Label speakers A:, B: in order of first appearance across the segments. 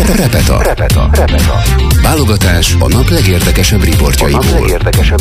A: Repeta. Válogatás a nap legérdekesebb riportjaiból.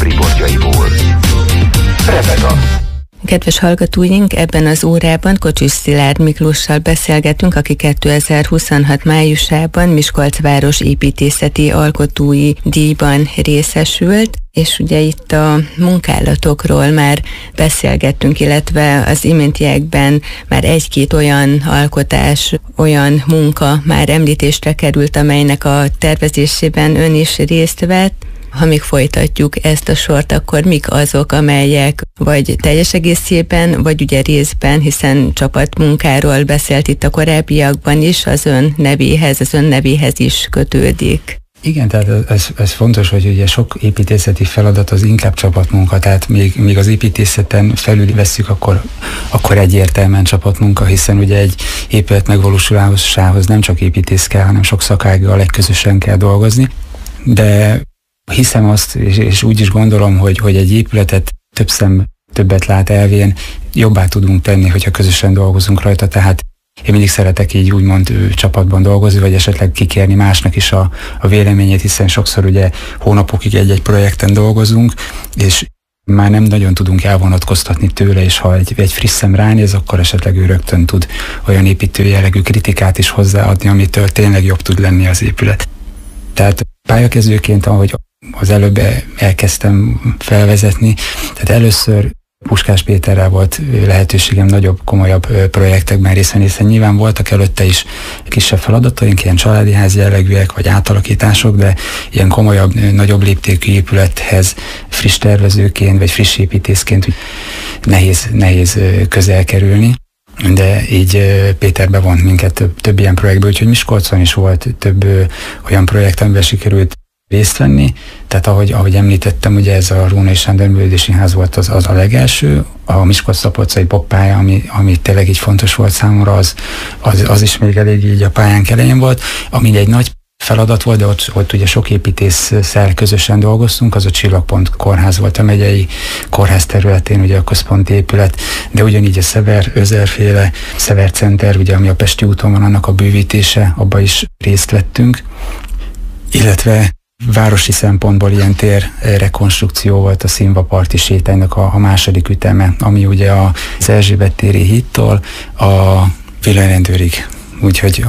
A: Repeta.
B: Kedves hallgatóink, ebben az órában Kocsis Szilárd Miklóssal beszélgetünk, aki 2026 májusában Miskolc város építészeti alkotói díjban részesült, és ugye itt a munkálatokról már beszélgettünk, illetve az iméntiekben már egy-két olyan alkotás, olyan munka már említésre került, amelynek a tervezésében ön is részt vett. Ha még folytatjuk ezt a sort, akkor mik azok, amelyek vagy teljes egészében, vagy ugye részben, hiszen csapatmunkáról beszélt itt a korábbiakban is, az ön nevéhez is kötődik.
C: Igen, tehát ez fontos, hogy ugye sok építészeti feladat az inkább csapatmunka, tehát még az építészeten felül vesszük, akkor egyértelműen csapatmunka, hiszen ugye egy épület megvalósulásához nem csak építész kell, hanem sok szakággal közösen kell dolgozni, de hiszem azt, és úgy is gondolom, hogy egy épületet több szem többet lát elvén jobbá tudunk tenni, hogyha közösen dolgozunk rajta, tehát én mindig szeretek így úgymond csapatban dolgozni, vagy esetleg kikérni másnak is a véleményét, hiszen sokszor ugye hónapokig egy projekten dolgozunk, és már nem nagyon tudunk elvonatkoztatni tőle, és ha egy friss szem ránéz, akkor esetleg ő rögtön tud olyan építő jellegű kritikát is hozzáadni, amitől tényleg jobb tud lenni az épület. Tehát pályakezdőként, ahogy az előbb elkezdtem felvezetni, tehát először Puskás Péterrel volt lehetőségem nagyobb, komolyabb projektekben részt venni, hiszen nyilván voltak előtte is kisebb feladataink, ilyen családi ház jellegűek, vagy átalakítások, de ilyen komolyabb, nagyobb léptékű épülethez friss tervezőként, vagy friss építészként nehéz közel kerülni. De így Péter bevont minket több ilyen projektbe, úgyhogy Miskolcon is volt több olyan projekt, amiben sikerült részt venni. Tehát ahogy említettem, ugye ez a Rónai Sándor Művelődési Ház volt az a legelső, a Miskolc-Szabolcsai bokkpálya, ami tényleg így fontos volt számomra, az is még elég így a pályánk elején volt, ami egy nagy feladat volt, de ott ugye sok építésszel közösen dolgoztunk, az a Csillagpont kórház volt a megyei kórház területén, ugye a központi épület, de ugyanígy a Özerféle Szever Center, ugye ami a Pesti úton van, annak a bővítése, abba is részt vettünk, illetve városi szempontból ilyen tér rekonstrukció volt a Színva parti sétánynak a második üteme, ami ugye az Erzsébet téri hídtól a villanyrendőrig, úgyhogy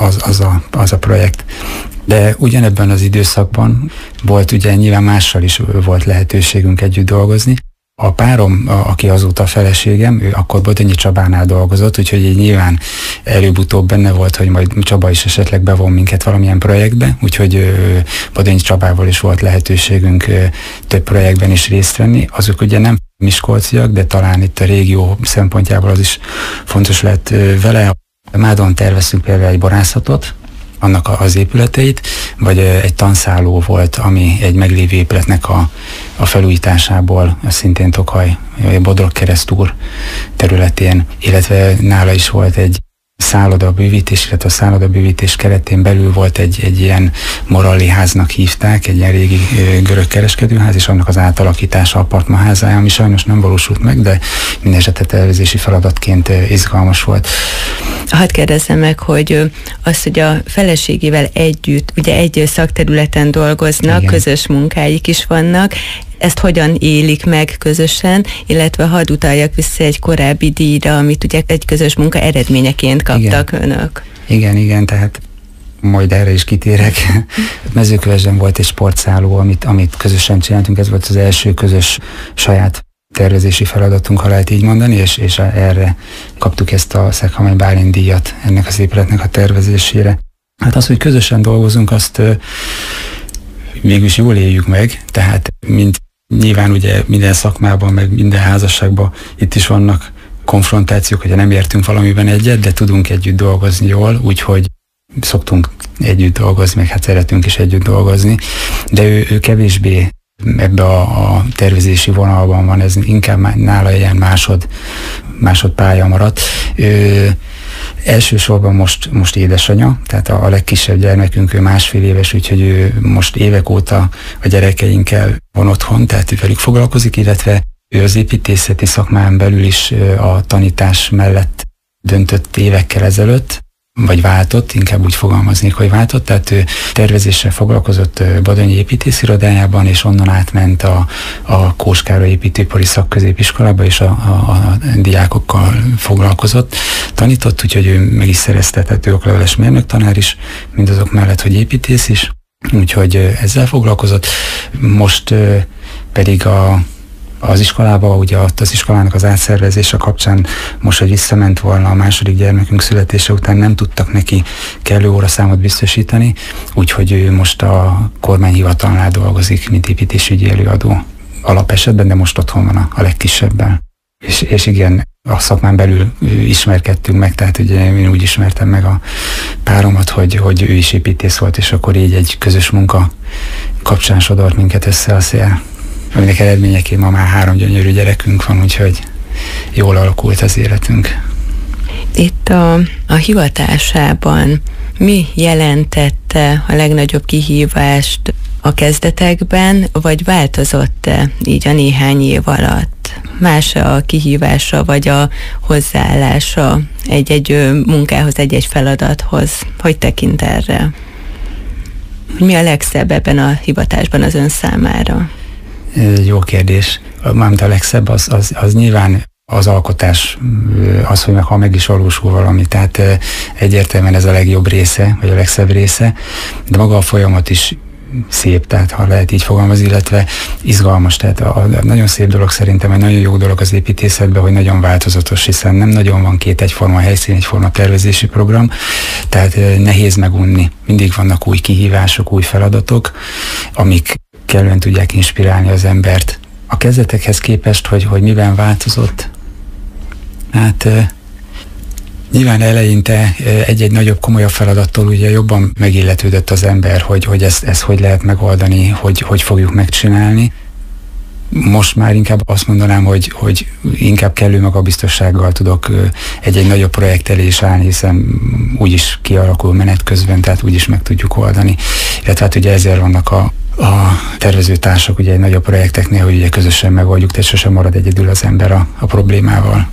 C: az a projekt. De ugyanebben az időszakban volt ugye nyilván mással is volt lehetőségünk együtt dolgozni. A párom, aki azóta a feleségem, ő akkor Bodonyi Csabánál dolgozott, úgyhogy így nyilván előbb-utóbb benne volt, hogy majd Csaba is esetleg bevon minket valamilyen projektbe, úgyhogy Bodonyi Csabával is volt lehetőségünk több projektben is részt venni. Azok ugye nem miskolciak, de talán itt a régió szempontjából az is fontos lett vele. Mádon terveztünk például egy borászatot, annak az épületeit, vagy egy tanszálló volt, ami egy meglévő épületnek a felújításából, szintén Tokaj, Bodrog-Keresztúr területén, illetve nála is volt egy szállodabővítés, illetve a szállodabővítés keretén belül volt egy ilyen Moralli háznak hívták, egy ilyen régi görög kereskedőház, és annak az átalakítása apartmanházája, ami sajnos nem valósult meg, de minden esetre tervezési feladatként izgalmas volt.
B: Hadd kérdezzem meg, hogy az, hogy a feleségével együtt, ugye egy szakterületen dolgoznak, igen, közös munkáik is vannak, ezt hogyan élik meg közösen, illetve hadd utaljak vissza egy korábbi díjra, amit ugye egy közös munka eredményeként kaptak önök.
C: Igen, tehát majd erre is kitérek. Mezőkövesden volt egy sportszálló, amit közösen csináltunk, ez volt az első közös saját tervezési feladatunk, ha lehet így mondani, és erre kaptuk ezt a Szeghamály Bálint díjat ennek az épületnek a tervezésére. Hát az, hogy közösen dolgozunk, azt mégis jól éljük meg, tehát mint nyilván ugye minden szakmában, meg minden házasságban itt is vannak konfrontációk, hogyha nem értünk valamiben egyet, de tudunk együtt dolgozni jól, úgyhogy szoktunk együtt dolgozni, meg hát szeretünk is együtt dolgozni, de ő kevésbé ebbe a tervezési vonalban van, ez inkább nála ilyen másodpálya maradt. Elsősorban most édesanya, tehát a legkisebb gyermekünk, ő 1,5 éves, úgyhogy ő most évek óta a gyerekeinkkel van otthon, tehát velük foglalkozik, illetve ő az építészeti szakmán belül is a tanítás mellett döntött évekkel ezelőtt, vagy váltott, inkább úgy fogalmaznék, hogy váltott, tehát ő tervezéssel foglalkozott Badanyi építészirodájában, és onnan átment a Kós Károly építőipari szakközépiskolába, és a diákokkal foglalkozott, tanított, úgyhogy ő meg is szerezte, tehát ő okleveles mérnöktanár is, mindazok mellett, hogy építész is, úgyhogy ezzel foglalkozott. Most pedig az iskolába, ugye az iskolának az átszervezése kapcsán most, hogy visszament volna a második gyermekünk születése után, nem tudtak neki kellő óraszámot biztosítani, úgyhogy ő most a kormányhivatalnál dolgozik, mint építésügyi előadó alapesetben, de most otthon van a legkisebben. És igen, a szakmán belül ismerkedtünk meg, tehát ugye én úgy ismertem meg a páromat, hogy ő is építész volt, és akkor így egy közös munka kapcsán sodort minket össze a szél, aminek eredményeként ma már 3 gyönyörű gyerekünk van, úgyhogy jól alakult az életünk.
B: Itt a hivatásában mi jelentette a legnagyobb kihívást a kezdetekben, vagy változott-e így a néhány év alatt? Más a kihívása, vagy a hozzáállása egy-egy munkához, egy-egy feladathoz? Hogy tekint erre? Mi a legszebb ebben a hivatásban az ön számára?
C: Jó kérdés. Mármint a legszebb az nyilván az alkotás, az, hogy ha meg is valósul valami, tehát egyértelműen ez a legjobb része, vagy a legszebb része, de maga a folyamat is szép, tehát ha lehet így fogalmazni, illetve izgalmas, tehát nagyon szép dolog szerintem, egy nagyon jó dolog az építészetben, hogy nagyon változatos, hiszen nem nagyon van 2 egyforma helyszín, egyforma tervezési program, tehát nehéz megunni. Mindig vannak új kihívások, új feladatok, amik kellően tudják inspirálni az embert. A kezdetekhez képest, hogy miben változott, hát nyilván eleinte egy-egy nagyobb, komolyabb feladattól ugye jobban megilletődött az ember, hogy ezt hogy lehet megoldani, hogy fogjuk megcsinálni. Most már inkább azt mondanám, hogy inkább kellő magabiztossággal tudok egy-egy nagyobb projekt elé is állni, hiszen úgyis kialakul menet közben, tehát úgyis meg tudjuk oldani. Illetve hát ugye ezért vannak a tervezőtársak ugye egy nagyobb projekteknél, hogy ugye közösen megoldjuk, tehát sosem marad egyedül az ember a problémával.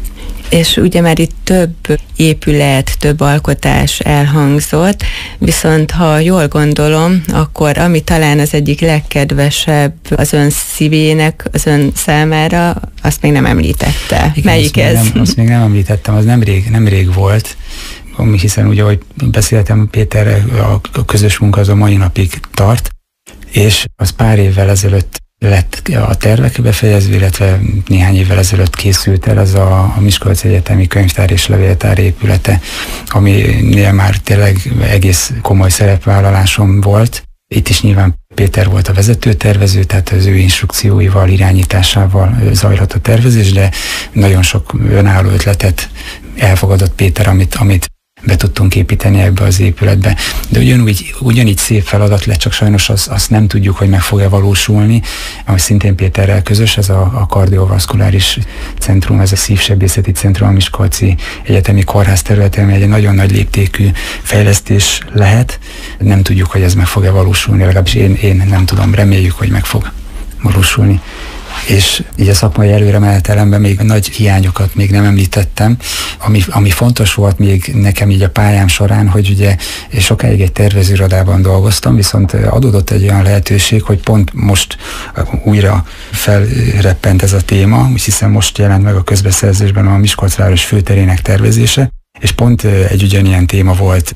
B: És ugye már itt több épület, több alkotás elhangzott, viszont ha jól gondolom, akkor ami talán az egyik legkedvesebb az ön szívének, az ön számára, azt még nem említette.
C: Igen,
B: melyik ez?
C: Azt még nem említettem, az nemrég volt, hiszen ugye, ahogy beszéltem Péterre, a közös munka az a mai napig tart, és az pár évvel ezelőtt lett a tervek befejezve, illetve néhány évvel ezelőtt készült el az a Miskolci Egyetemi Könyvtár és Levéltár épülete, aminél már tényleg egész komoly szerepvállalásom volt. Itt is nyilván Péter volt a vezetőtervező, tehát az ő instrukcióival, irányításával zajlott a tervezés, de nagyon sok önálló ötletet elfogadott Péter, amit be tudtunk építeni ebbe az épületbe. De ugyanígy szép feladat lett, csak sajnos azt nem tudjuk, hogy meg fog-e valósulni, ami szintén Péterrel közös, ez a kardiovaszkuláris centrum, ez a szívsebészeti centrum a Miskolci Egyetemi Kórház területén, ami egy nagyon nagy léptékű fejlesztés lehet. Nem tudjuk, hogy ez meg fog-e valósulni, legalábbis én nem tudom, reméljük, hogy meg fog valósulni. És így a szakmai előremenetelemben még nagy hiányokat még nem említettem, ami fontos volt még nekem így a pályám során, hogy ugye sokáig egy tervezőirodában dolgoztam, viszont adódott egy olyan lehetőség, hogy pont most újra felreppent ez a téma, hiszen most jelent meg a közbeszerzésben a Miskolcváros főterének tervezése, és pont egy ugyanilyen téma volt,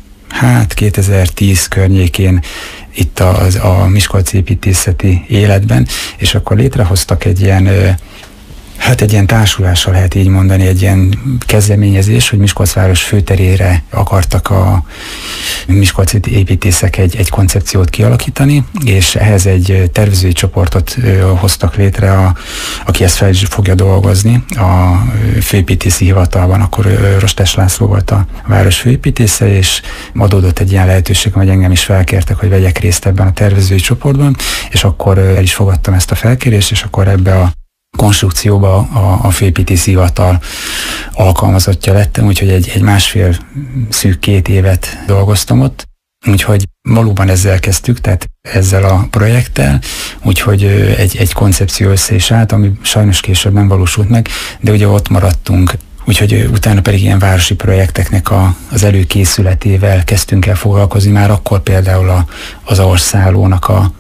C: 2010 környékén itt a miskolci építészeti életben, és akkor létrehoztak egy ilyen társulással lehet így mondani, egy ilyen kezdeményezés, hogy Miskolcváros főterére akartak a miskolci építészek egy koncepciót kialakítani, és ehhez egy tervezői csoportot hoztak létre, aki ezt fel is fogja dolgozni a főépítészi hivatalban. Akkor Rostes László volt a város főépítésze, és adódott egy ilyen lehetőség, hogy engem is felkértek, hogy vegyek részt ebben a tervezői csoportban, és akkor el is fogadtam ezt a felkérést, és akkor ebbe a konstrukcióba a főépítési hivatal alkalmazottja lettem, úgyhogy egy másfél szűk 2 évet dolgoztam ott, úgyhogy valóban ezzel kezdtük, tehát ezzel a projekttel, úgyhogy egy koncepció össze is állt, ami sajnos később nem valósult meg, de ugye ott maradtunk Úgyhogy utána pedig ilyen városi projekteknek az előkészületével kezdtünk el foglalkozni. Már akkor például az orszállónak a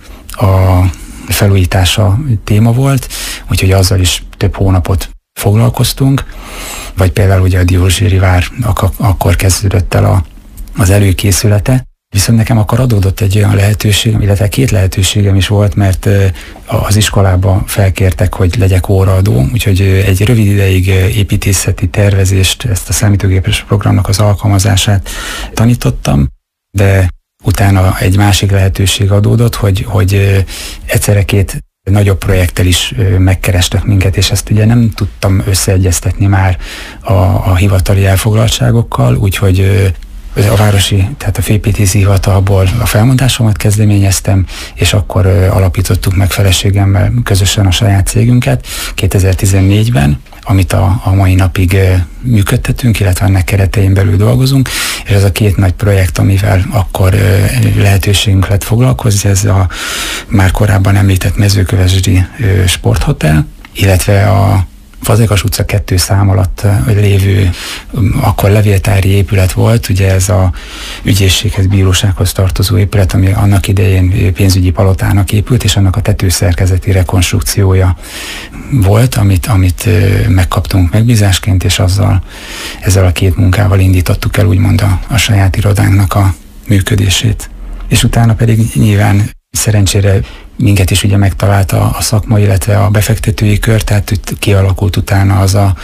C: felújítása téma volt, úgyhogy azzal is több hónapot foglalkoztunk. Vagy például ugye a Diózséri vár akkor kezdődött el az előkészülete. Viszont nekem akkor adódott egy olyan lehetőség, illetve 2 lehetőségem is volt, mert az iskolába felkértek, hogy legyek óraadó, úgyhogy egy rövid ideig építészeti tervezést, ezt a számítógépes programnak az alkalmazását tanítottam, de utána egy másik lehetőség adódott, hogy egyszerre 2 nagyobb projekttel is megkerestek minket, és ezt ugye nem tudtam összeegyeztetni már a hivatali elfoglaltságokkal, úgyhogy a városi, tehát a főépítési hivatalból a felmondásomat kezdeményeztem, és akkor alapítottuk meg feleségemmel közösen a saját cégünket 2014-ben, amit a mai napig működtetünk, illetve ennek keretein belül dolgozunk, és ez a 2 nagy projekt, amivel akkor lehetőségünk lett foglalkozni, ez a már korábban említett Mezőkövesdi sporthotel, illetve a Fazekas utca 2 szám alatt lévő, akkor levéltári épület volt, ugye ez a ügyészséghez, bírósághoz tartozó épület, ami annak idején pénzügyi palotának épült, és annak a tetőszerkezeti rekonstrukciója volt, amit megkaptunk megbízásként, és ezzel a 2 munkával indítottuk el úgymond a saját irodánknak a működését. És utána pedig nyilván szerencsére minket is ugye megtalálta a szakma, illetve a befektetői kör, tehát kialakult utána az a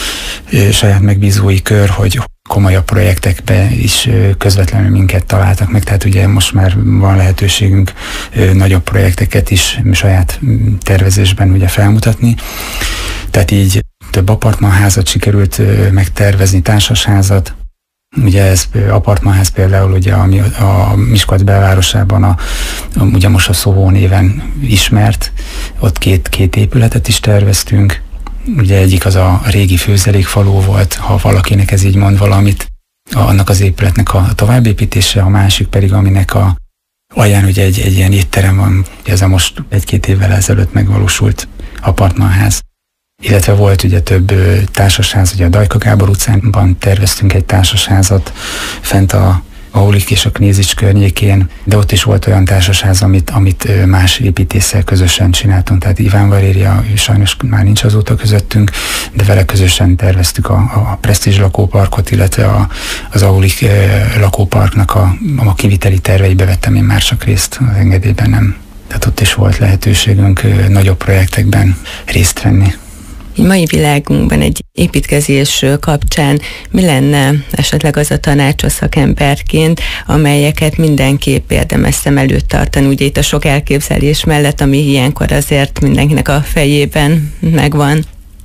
C: saját megbízói kör, hogy komolyabb projektekbe is közvetlenül minket találtak meg, tehát ugye most már van lehetőségünk nagyobb projekteket is saját tervezésben ugye felmutatni. Tehát így több apartmanházat sikerült megtervezni, társasházat. Ugye ez apartmanház például, ugye, ami a Miskolc belvárosában ugye most a Szovó néven ismert, ott két épületet is terveztünk. Ugye egyik az a régi főzelékfaló volt, ha valakinek ez így mond valamit, annak az épületnek a továbbépítése, a másik pedig, aminek alján ugye egy ilyen étterem van, ez a most 1-2 évvel ezelőtt megvalósult apartmanház. Illetve volt ugye több társasház, ugye a Dajka Gábor utcánban terveztünk egy társasházat, fent a Aulik és a Knézics környékén, de ott is volt olyan társasház, amit más építéssel közösen csináltunk, tehát Iván Valéria sajnos már nincs azóta közöttünk, de vele közösen terveztük a Presztízs lakóparkot, illetve az Aulik lakóparknak a kiviteli terveibe vettem én már csak részt, az engedélyben nem. Tehát ott is volt lehetőségünk nagyobb projektekben részt venni.
B: Mai világunkban egy építkezés kapcsán mi lenne esetleg az a tanács a szakemberként, amelyeket mindenképp érdemes szem előtt tartani, ugye itt a sok elképzelés mellett, ami ilyenkor azért mindenkinek a fejében megvan?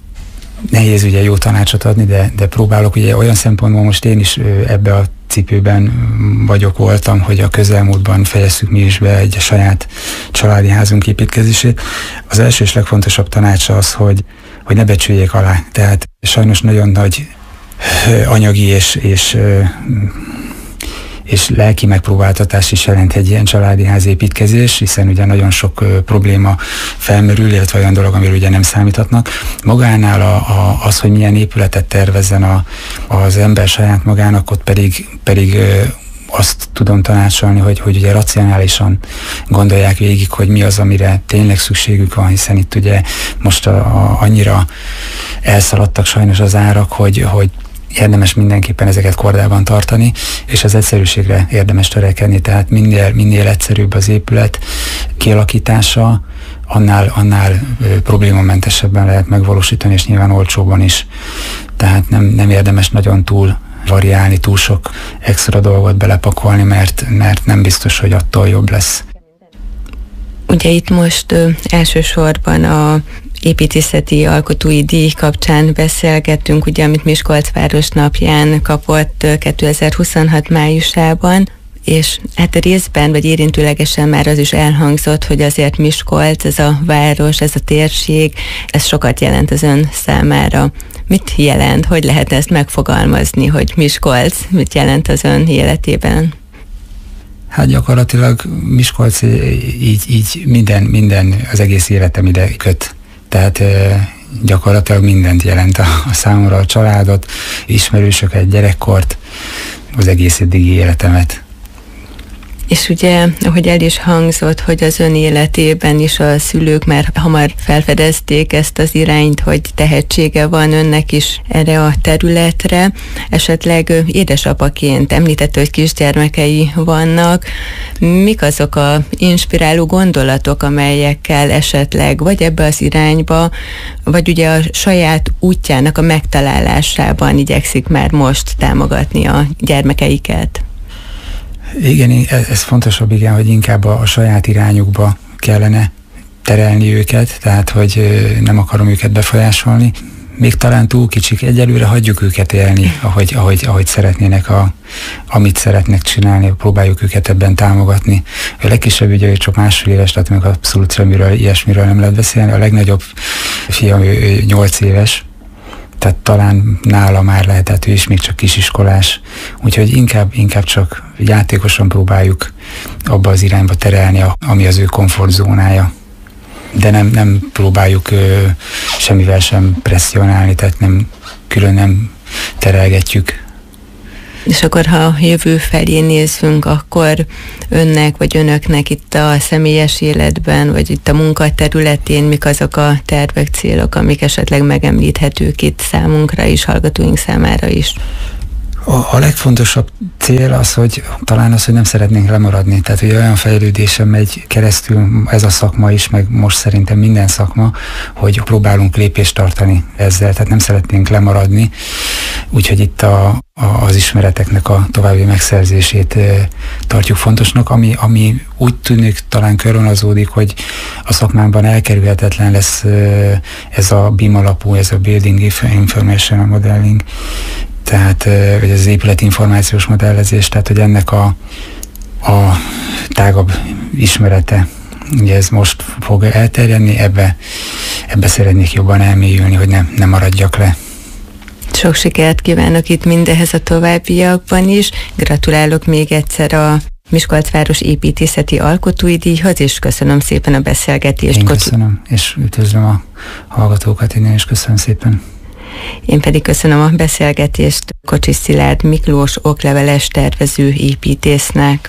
C: Nehéz ugye jó tanácsot adni, de próbálok ugye olyan szempontból, most én is ebbe a cipőben voltam, hogy a közelmúltban fejezzük mi is be egy saját családi házunk építkezését. Az első és legfontosabb tanácsa az, hogy ne becsüljék alá. Tehát sajnos nagyon nagy anyagi és lelki megpróbáltatás is jelent egy ilyen családi ház építkezés, hiszen ugye nagyon sok probléma felmerül, illetve olyan dolog, amiről ugye nem számíthatnak. Magánál az, hogy milyen épületet tervezzen az ember saját magának, ott pedig azt tudom tanácsolni, hogy ugye racionálisan gondolják végig, hogy mi az, amire tényleg szükségük van, hiszen itt ugye most annyira elszaladtak sajnos az árak, hogy érdemes mindenképpen ezeket kordában tartani, és az egyszerűségre érdemes törekedni, tehát minél egyszerűbb az épület kialakítása, annál problémamentesebben lehet megvalósítani, és nyilván olcsóban is. Tehát nem érdemes nagyon túl variálni, túl sok extra dolgot belepakolni, mert nem biztos, hogy attól jobb lesz.
B: Ugye itt most elsősorban a építészeti alkotói díj kapcsán beszélgettünk, ugye, amit Miskolc város napján kapott 2026 májusában, és hát részben, vagy érintőlegesen már az is elhangzott, hogy azért Miskolc, ez a város, ez a térség, ez sokat jelent az ön számára. Mit jelent? Hogy lehet ezt megfogalmazni, hogy Miskolc mit jelent az ön életében?
C: Hát gyakorlatilag Miskolc így minden az egész életem ide köt. Tehát gyakorlatilag mindent jelent a számomra, a családot, ismerősöket, gyerekkort, az egész eddigi életemet.
B: És ugye, ahogy el is hangzott, hogy az ön életében is a szülők már hamar felfedezték ezt az irányt, hogy tehetsége van önnek is erre a területre. Esetleg édesapaként említette, hogy kisgyermekei vannak. Mik azok a inspiráló gondolatok, amelyekkel esetleg vagy ebbe az irányba, vagy ugye a saját útjának a megtalálásában igyekszik már most támogatni a gyermekeiket?
C: Igen, ez fontosabb, igen, hogy inkább a saját irányukba kellene terelni őket, tehát hogy nem akarom őket befolyásolni. Még talán túl kicsik, egyelőre hagyjuk őket élni, ahogy szeretnének, amit szeretnek csinálni, próbáljuk őket ebben támogatni. A legkisebb ugye csak 1,5 éves, tehát még abszolút ilyesmiről nem lehet beszélni. A legnagyobb fiam, ő 8 éves, tehát talán nála már lehetett, ő is még csak kisiskolás. Úgyhogy inkább csak játékosan próbáljuk abba az irányba terelni, ami az ő komfortzónája. De nem próbáljuk semmivel sem presszionálni, tehát külön nem terelgetjük.
B: És akkor, ha a jövő felé nézzünk, akkor önnek vagy önöknek itt a személyes életben, vagy itt a munkaterületén mik azok a tervek, célok, amik esetleg megemlíthetők itt számunkra is, hallgatóink számára is?
C: A legfontosabb cél az, hogy nem szeretnénk lemaradni. Tehát, hogy olyan fejlődésen megy keresztül ez a szakma is, meg most szerintem minden szakma, hogy próbálunk lépést tartani ezzel, tehát nem szeretnénk lemaradni. Úgyhogy itt az ismereteknek a további megszerzését tartjuk fontosnak, ami úgy tűnik talán körvonalazódik, hogy a szakmánkban elkerülhetetlen lesz ez a BIM alapú, ez a Building Information Modeling, tehát hogy ez az épületinformációs modellezés, tehát hogy ennek a tágabb ismerete, ugye ez most fog elterjedni, ebbe szeretnék jobban elmélyülni, hogy nem maradjak le.
B: Sok sikert kívánok itt mindehhez a továbbiakban is. Gratulálok még egyszer a Miskolcváros építészeti alkotói díjhoz, és köszönöm szépen a beszélgetést.
C: Én köszönöm, és üdvözlöm a hallgatókat, innen is köszönöm szépen.
B: Én pedig köszönöm a beszélgetést Kocsis Szilárd Miklós okleveles tervező építésznek.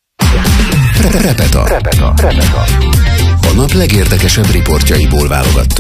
A: Repeta. A nap legérdekesebb riportjaiból válogattuk.